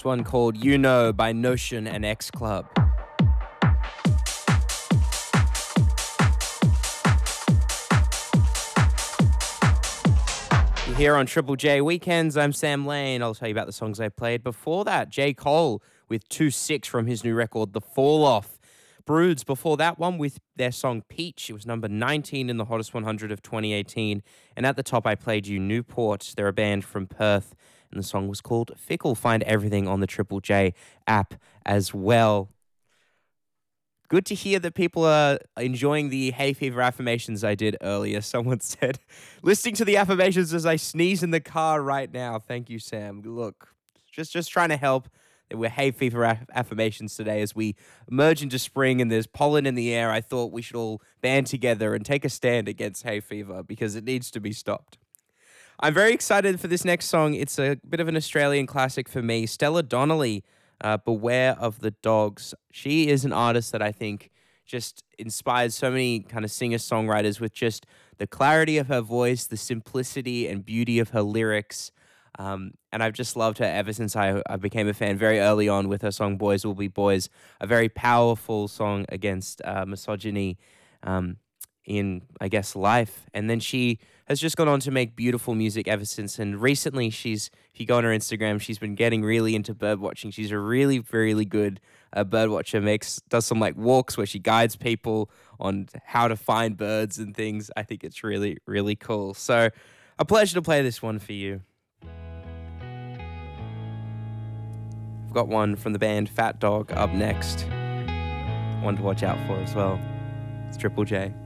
This one called You Know by Notion and X Club. You're here on Triple J Weekends. I'm Sam Lane. I'll tell you about the songs I played. Before that, J. Cole with 2-6 from his new record, The Fall Off. Broods before that one with their song Peach. It was number 19 in the Hottest 100 of 2018. And at the top, I played you Newport. They're a band from Perth, and the song was called Fickle. Find everything on the Triple J app as well. Good to hear that people are enjoying the hay fever affirmations I did earlier. Someone said, listening to the affirmations as I sneeze in the car right now. Thank you, Sam. Look, just trying to help. We're hay fever affirmations today as we emerge into spring and there's pollen in the air. I thought we should all band together and take a stand against hay fever because it needs to be stopped. I'm very excited for this next song. It's a bit of an Australian classic for me. Stella Donnelly, Beware of the Dogs. She is an artist that I think just inspires so many kind of singer-songwriters with just the clarity of her voice, the simplicity and beauty of her lyrics. And I've just loved her ever since I became a fan very early on with her song Boys Will Be Boys, a very powerful song against misogyny in, I guess, life. And then she has just gone on to make beautiful music ever since. And recently if you go on her Instagram, she's been getting really into bird watching. She's a really, really good bird watcher, does some like walks where she guides people on how to find birds and things. I think it's really, really cool. So a pleasure to play this one for you. I've got one from the band Fat Dog up next. One to watch out for as well. It's Triple J.